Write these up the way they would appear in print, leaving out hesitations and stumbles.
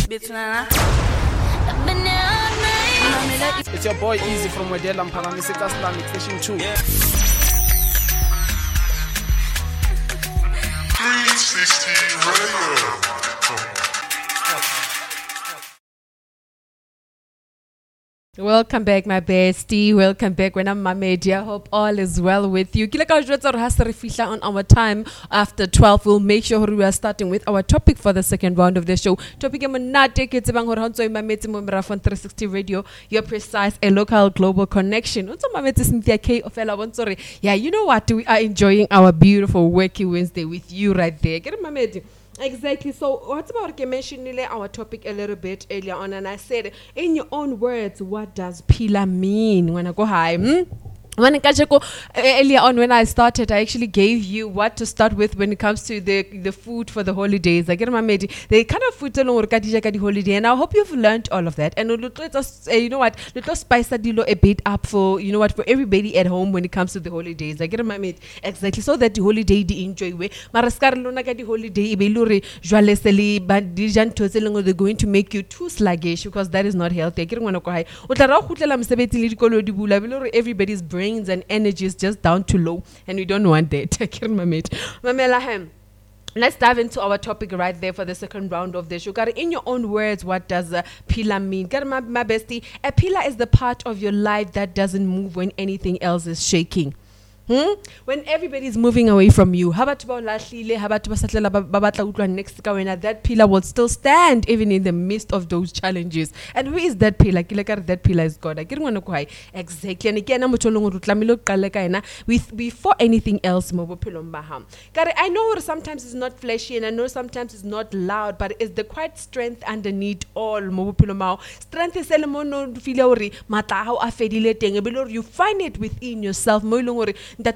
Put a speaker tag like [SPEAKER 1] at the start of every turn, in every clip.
[SPEAKER 1] It's your boy Easy from Wedela Mphalamiseka Islamic Station 2.
[SPEAKER 2] 360 Radio.
[SPEAKER 3] Welcome back, my bestie. Welcome back when I'm Mamedi. I hope all is well with you. On our time after 12, we'll make sure we are starting with our topic for the second round of the show. Topic on 360 Radio, your precise a local global connection. Yeah, you know what? We are enjoying our beautiful Wacky Wednesday with you right there. Get Mamedi. Exactly. So what about mentioning our topic a little bit earlier on, and I said, in your own words, what does pila mean? When I go high, earlier on when I started, I actually gave you what to start with when it comes to the food for the holidays. I get my mate. They kind of food the holiday, and I hope you've learned all of that. And let us, you know what, let us spice that a bit up for, you know what, for everybody at home when it comes to the holidays. I get my mate. Exactly. So that the holiday they enjoy way. Marascarlona the holiday beluri joaleseli but they're going to make you too sluggish because that is not healthy. I get one everybody's brain and energy is just down to low, and we don't want that. Let's dive into our topic right there for the second round of the show. In your own words, what does pila mean? My bestie, a pila is the part of your life that doesn't move when anything else is shaking. When everybody is moving away from you, that pillar will still stand even in the midst of those challenges. And who is that pillar? That pillar is God. Exactly. And again, before anything else, I know sometimes it's not fleshy, and I know sometimes it's not loud, but it's the quiet strength underneath all. Strength is you find it within yourself. So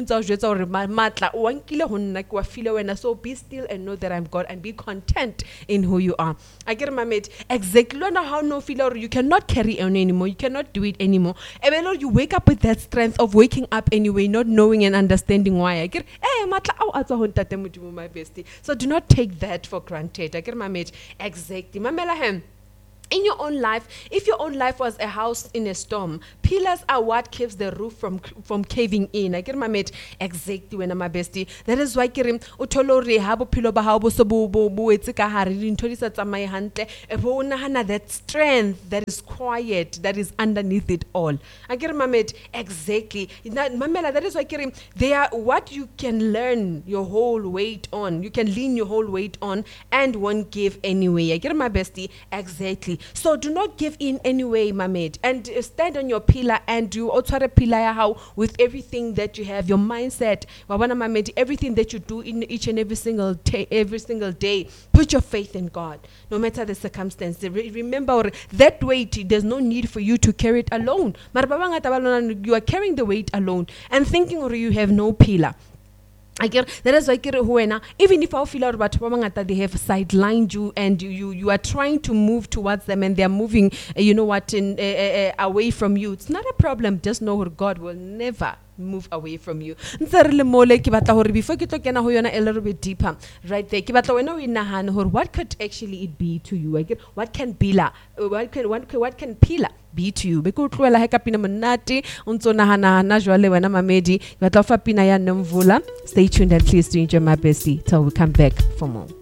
[SPEAKER 3] be still and know that I'm God, and be content in who you are. I get my mate. Exactly how no feel you cannot carry on anymore. You cannot do it anymore. And you wake up with that strength of waking up anyway, not knowing and understanding why. I get my bestie. So do not take that for granted. I get my mate. Exactly. In your own life, if your own life was a house in a storm, pillars are what keeps the roof from caving in. I get my mate. Exactly when I'm my bestie. That is why Kirim Utolore Habo Pilo Bahabo Sobo Etikahari in Tolisatama Hante, that strength that is quiet, that is underneath it all. I get my mate. Exactly. Mamela, that is why Kirim, they are what you can learn your whole weight on. You can lean your whole weight on and won't give anyway. I get my bestie. Exactly. So do not give in anyway, my mate, and stand on your pillar, and do also a pillar how with everything that you have, your mindset, my mate, everything that you do in each and every single day. Put your faith in God, no matter the circumstance. Remember that weight. There's no need for you to carry it alone. You are carrying the weight alone and thinking, or you have no pillar. I get that is like even if I feel out about they have sidelined you, and you are trying to move towards them, and they are moving, away from you. It's not a problem. Just know God will never move away from you. Before a little bit deeper, right there, what could actually it be to you? What can pila be to you? Stay tuned and please do enjoy my bestie till we come back for more.